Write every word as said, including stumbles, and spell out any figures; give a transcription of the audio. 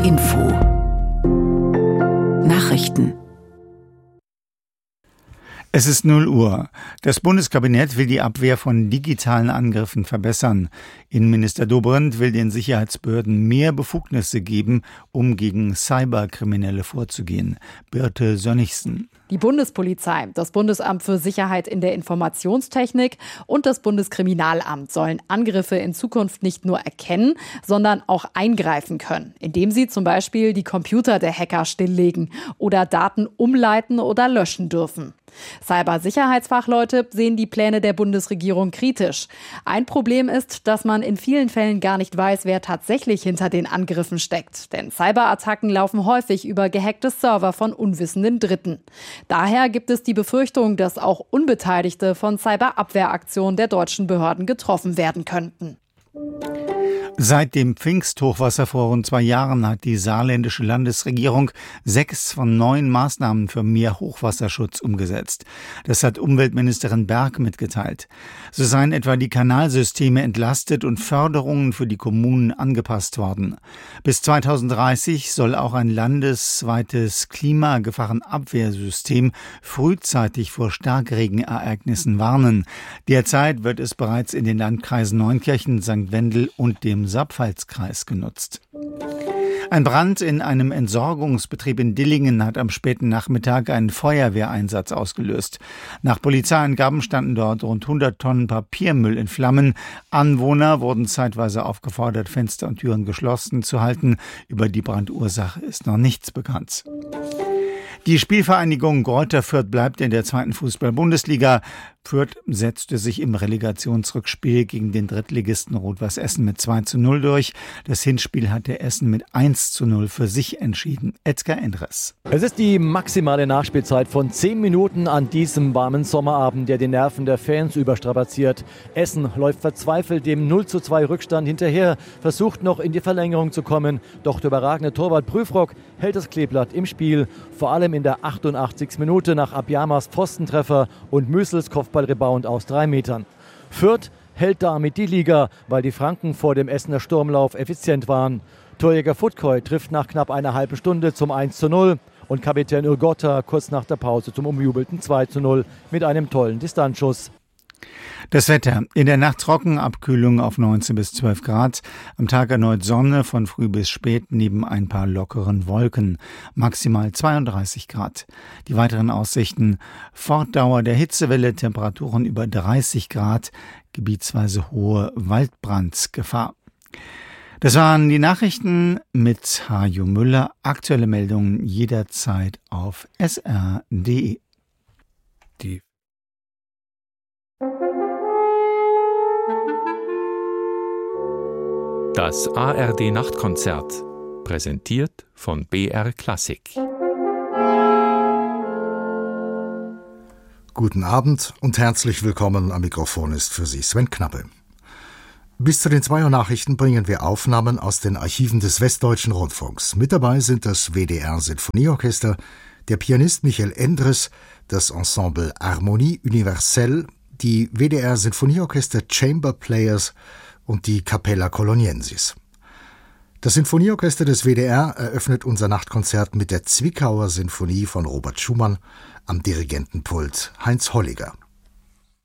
Info Nachrichten. Es ist null Uhr. Das Bundeskabinett will die Abwehr von digitalen Angriffen verbessern. Innenminister Dobrindt will den Sicherheitsbehörden mehr Befugnisse geben, um gegen Cyberkriminelle vorzugehen. Birte Sönnigsen. Die Bundespolizei, das Bundesamt für Sicherheit in der Informationstechnik und das Bundeskriminalamt sollen Angriffe in Zukunft nicht nur erkennen, sondern auch eingreifen können, indem sie zum Beispiel die Computer der Hacker stilllegen oder Daten umleiten oder löschen dürfen. Cybersicherheitsfachleute sehen die Pläne der Bundesregierung kritisch. Ein Problem ist, dass man in vielen Fällen gar nicht weiß, wer tatsächlich hinter den Angriffen steckt. Denn Cyberattacken laufen häufig über gehackte Server von unwissenden Dritten. Daher gibt es die Befürchtung, dass auch Unbeteiligte von Cyberabwehraktionen der deutschen Behörden getroffen werden könnten. Seit dem Pfingsthochwasser vor rund zwei Jahren hat die saarländische Landesregierung sechs von neun Maßnahmen für mehr Hochwasserschutz umgesetzt. Das hat Umweltministerin Berg mitgeteilt. So seien etwa die Kanalsysteme entlastet und Förderungen für die Kommunen angepasst worden. Bis zweitausenddreißig soll auch ein landesweites Klimagefahrenabwehrsystem frühzeitig vor Starkregenereignissen warnen. Derzeit wird es bereits in den Landkreisen Neunkirchen, Sankt Wendel und dem Saarpfalzkreis genutzt. Ein Brand in einem Entsorgungsbetrieb in Dillingen hat am späten Nachmittag einen Feuerwehreinsatz ausgelöst. Nach Polizeiangaben standen dort rund hundert Tonnen Papiermüll in Flammen. Anwohner wurden zeitweise aufgefordert, Fenster und Türen geschlossen zu halten. Über die Brandursache ist noch nichts bekannt. Die Spielvereinigung Greuther Fürth bleibt in der zweiten Fußball-Bundesliga. Fürth setzte sich im Relegationsrückspiel gegen den Drittligisten Rot-Weiß Essen mit zwei zu null durch. Das Hinspiel hatte Essen mit eins zu null für sich entschieden. Edgar Endres. Es ist die maximale Nachspielzeit von zehn Minuten an diesem warmen Sommerabend, der die Nerven der Fans überstrapaziert. Essen läuft verzweifelt dem null zu zwei Rückstand hinterher, versucht noch in die Verlängerung zu kommen. Doch der überragende Torwart Prüfrock hält das Kleeblatt im Spiel. Vor allem in der achtundachtzigsten Minute nach Abyamas Pfostentreffer und Müsels Kopfballrebound aus drei Metern. Fürth hält damit die Liga, weil die Franken vor dem Essener Sturmlauf effizient waren. Torjäger Futkoy trifft nach knapp einer halben Stunde zum eins zu null und Kapitän Urgotta kurz nach der Pause zum umjubelten zwei zu null mit einem tollen Distanzschuss. Das Wetter. In der Nacht trocken, Abkühlung auf neunzehn bis zwölf Grad. Am Tag erneut Sonne von früh bis spät neben ein paar lockeren Wolken. Maximal zweiunddreißig Grad. Die weiteren Aussichten. Fortdauer der Hitzewelle, Temperaturen über dreißig Grad, gebietsweise hohe Waldbrandgefahr. Das waren die Nachrichten mit Hajo Müller. Aktuelle Meldungen jederzeit auf S R punkt de. Die Das A R D-Nachtkonzert, präsentiert von B R Klassik. Guten Abend und herzlich willkommen. Am Mikrofon ist für Sie Sven Knappe. Bis zu den zwei Uhr Nachrichten bringen wir Aufnahmen aus den Archiven des Westdeutschen Rundfunks. Mit dabei sind das W D R-Sinfonieorchester, der Pianist Michael Endres, das Ensemble Harmonie Universelle, die W D R-Sinfonieorchester Chamber Players und die Capella Coloniensis. Das Sinfonieorchester des W D R eröffnet unser Nachtkonzert mit der Zwickauer Sinfonie von Robert Schumann, am Dirigentenpult Heinz Holliger.